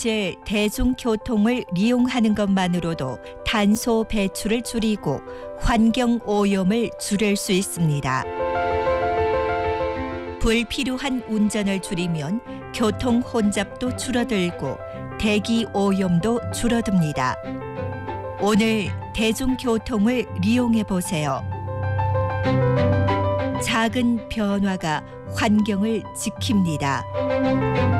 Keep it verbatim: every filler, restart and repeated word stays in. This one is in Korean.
제 대중교통을 이용하는 것만으로도 탄소 배출을 줄이고 환경 오염을 줄일 수 있습니다. 불필요한 운전을 줄이면 교통 혼잡도 줄어들고 대기 오염도 줄어듭니다. 오늘 대중교통을 이용해 보세요. 작은 변화가 환경을 지킵니다.